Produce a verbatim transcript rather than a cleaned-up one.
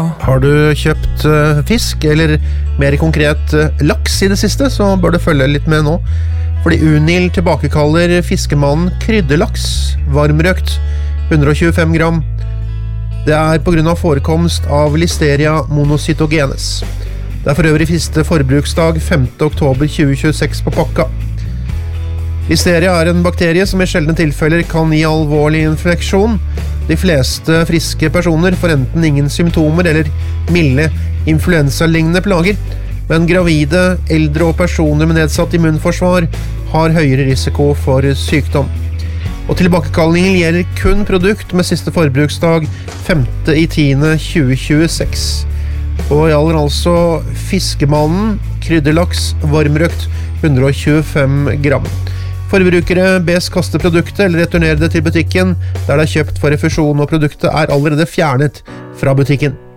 Har du kjøpt uh, fisk, eller mer konkret uh, laks i det siste, så bør du følge litt med nå. Fordi Unil tilbakekaller fiskemannen krydderlaks, varmrøkt, hundre og tjuefem gram. Det er på grunn av forekomst av Listeria monocytogenes. Det er for øvrig siste forbruksdag femte oktober tjue tjueseks på pakka. Listeria er en bakterie som i sjeldne tilfeller kan gi alvorlig infeksjon. De fleste friske personer får enten ingen symptomer eller milde influensa-lignende plager, men gravide, eldre og personer med nedsatt immunforsvar har høyere risiko for sykdom. Og tilbakekallingen gjelder kun produkt med siste forbruksdag femte i tiende tjue tjueseks. Og gjelder altså fiskemannen, krydderlaks, varmrøkt, hundre og tjuefem gram. Forbrukere bes kaste produktet eller returnere det til butikken der det er kjøpt for refusjon, og produktet er allerede fjernet fra butikken.